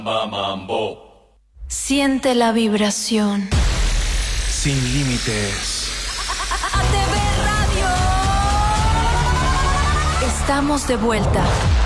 Mambo. Siente la vibración. Sin límites. ATV Radio. Estamos de vuelta.